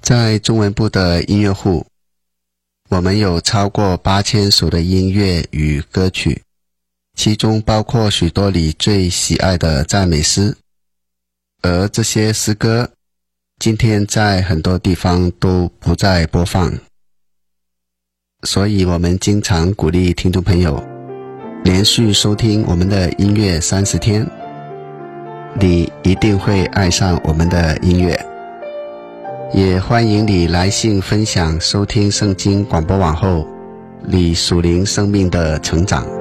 在中文部的音乐库，我们有超过8000首的音乐与歌曲，其中包括许多你最喜爱的赞美诗，而这些诗歌今天在很多地方都不再播放，所以我们经常鼓励听众朋友连续收听我们的音乐30天，你一定会爱上我们的音乐。也欢迎你来信分享收听圣经广播网后你属灵生命的成长。